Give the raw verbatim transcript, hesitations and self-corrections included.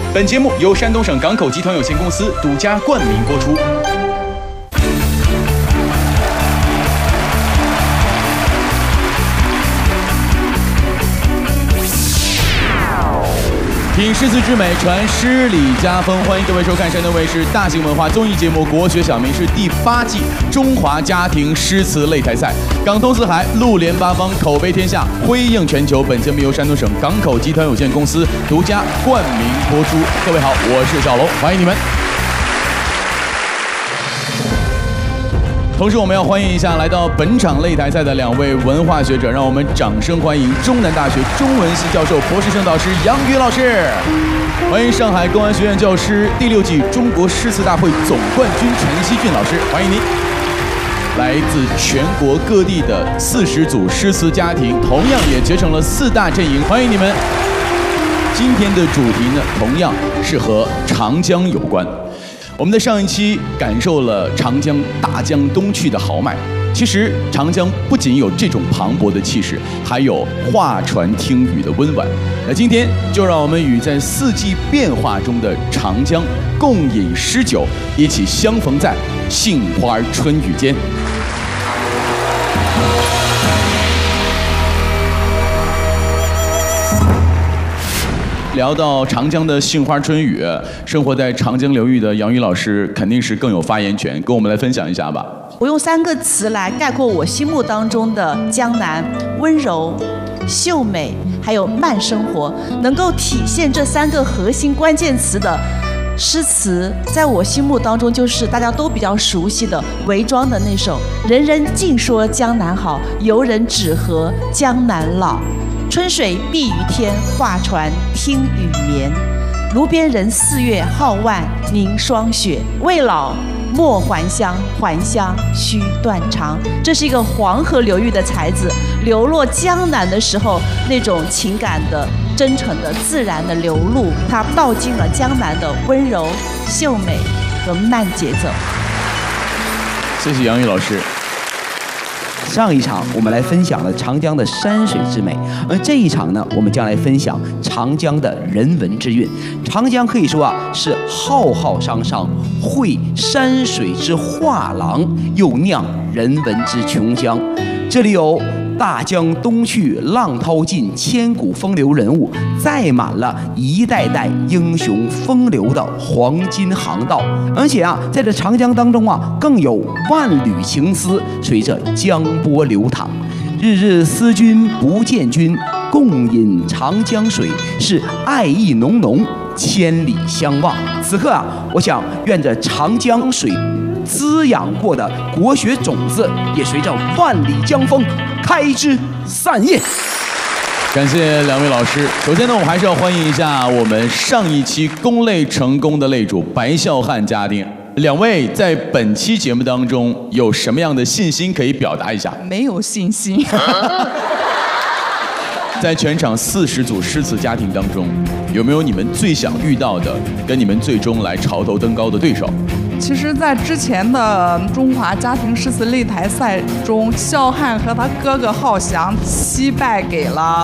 本节目由山东省港口集团有限公司独家冠名播出。品诗词之美，传诗礼家风。欢迎各位收看山东卫视大型文化综艺节目《国学小明诗》第八季中华家庭诗词擂台赛。港通四海，陆连八方，口碑天下，辉映全球。本节目由山东省港口集团有限公司独家冠名播出。各位好，我是小龙，欢迎你们。同时，我们要欢迎一下来到本场擂台赛的两位文化学者，让我们掌声欢迎中南大学中文系教授、博士生导师杨宇老师，欢迎上海公安学院教师、第六季中国诗词大会总冠军陈希俊老师，欢迎您。来自全国各地的四十组诗词家庭，同样也结成了四大阵营，欢迎你们。今天的主题呢，同样是和长江有关。我们在上一期感受了长江大江东去的豪迈，其实长江不仅有这种磅礴的气势，还有画船听雨的温婉。那今天就让我们与在四季变化中的长江共饮诗酒，一起相逢在杏花春雨间。聊到长江的杏花春雨，生活在长江流域的杨宇老师肯定是更有发言权，跟我们来分享一下吧。 我用三个词来概括我心目当中的江南：温柔、秀美，还有慢生活。能够体现这三个核心关键词的诗词，在我心目当中就是大家都比较熟悉的韦庄的那首“人人尽说江南好，游人只合江南老。春水碧于天，画船听雨眠。炉边人四月皓腕凝霜雪。未老莫还乡，还乡须断肠。”这是一个黄河流域的才子流落江南的时候那种情感的真诚的自然的流露，它道尽了江南的温柔、秀美和慢节奏。 谢谢杨宇老师。 上一场我们来分享了长江的山水之美，而这一场呢，我们将来分享长江的人文之韵。长江可以说啊，是浩浩汤汤，绘山水之画廊，又酿人文之琼浆。这里有大江东去，浪淘尽，千古风流人物，载满了一代代英雄风流的黄金航道。而且啊，在这长江当中啊，更有万缕情丝随着江波流淌。日日思君不见君，共饮长江水，是爱意浓浓，千里相望。此刻啊，我想愿这长江水滋养过的国学种子，也随着万里江风开枝散叶。 感谢两位老师。首先呢，我们还是要欢迎一下我们上一期攻擂成功的擂主白孝汉家丁。两位在本期节目当中有什么样的信心可以表达一下？ 没有信心。 在全场四十组诗词家庭当中，有没有你们最想遇到的，跟你们最终来潮头登高的对手？ 其实，在之前的中华家庭诗词擂台赛中，孝汉和他哥哥浩翔惜败给了